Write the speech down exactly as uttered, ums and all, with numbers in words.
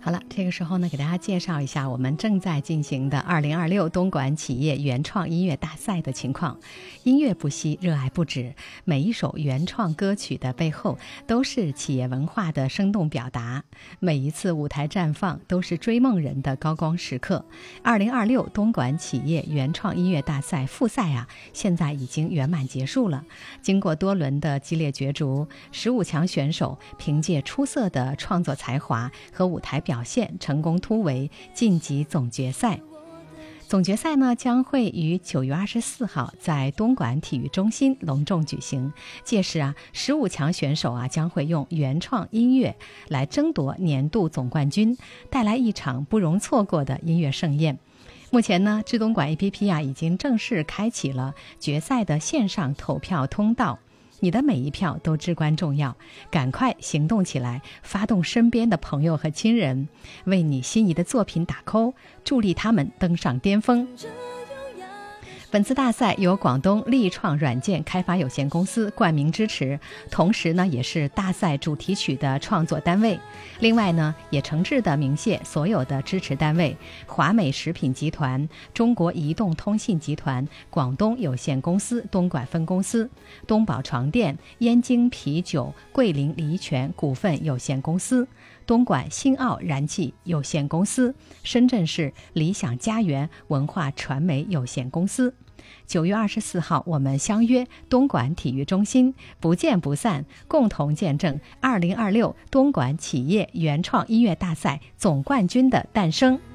好了，这个时候呢，给大家介绍一下我们正在进行的二零二六东莞企业原创音乐大赛的情况。音乐不息，热爱不止，每一首原创歌曲的背后都是企业文化的生动表达，每一次舞台绽放都是追梦人的高光时刻。二零二六东莞企业原创音乐大赛复赛啊，现在已经圆满结束了。经过多轮的激烈角逐，十五强选手凭借出色的创作才华和舞台表现成功突围晋级总决赛。总决赛呢将会于九月二十四号在东莞体育中心隆重举行。届时啊，十五强选手啊将会用原创音乐来争夺年度总冠军，带来一场不容错过的音乐盛宴。目前呢，知东莞 A P P 啊已经正式开启了决赛的线上投票通道。你的每一票都至关重要，赶快行动起来，发动身边的朋友和亲人，为你心仪的作品打 call， 助力他们登上巅峰。本次大赛由广东力创软件开发有限公司冠名支持，同时呢也是大赛主题曲的创作单位。另外呢，也诚挚地鸣谢所有的支持单位：华美食品集团、中国移动通信集团、广东有限公司东莞分公司、东宝床垫、燕京啤酒、桂林梨泉股份有限公司、东莞新奥燃气有限公司、深圳市理想家园文化传媒有限公司。九月二十四号，我们相约东莞体育中心，不见不散，共同见证二零二六东莞企业原创音乐大赛总冠军的诞生。